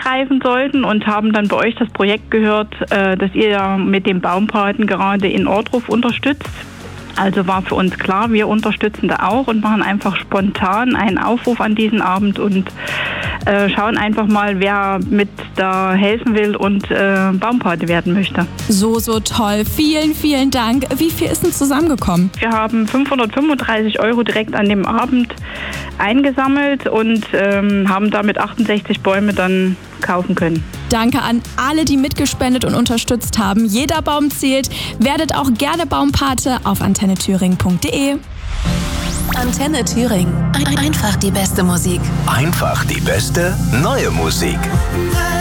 eingreifen sollten und haben dann bei euch das Projekt gehört, dass ihr ja mit dem Baumpaten gerade in Ohrdruf unterstützt. Also war für uns klar, wir unterstützen da auch und machen einfach spontan einen Aufruf an diesen Abend und schauen einfach mal, wer mit da helfen will und Baumpate werden möchte. So toll. Vielen, vielen Dank. Wie viel ist denn zusammengekommen? Wir haben 535 € direkt an dem Abend eingesammelt und haben damit 68 Bäume dann kaufen können. Danke an alle, die mitgespendet und unterstützt haben. Jeder Baum zählt. Werdet auch gerne Baumpate auf antennethüringen.de. Antenne Thüringen. Einfach die beste Musik. Einfach die beste neue Musik.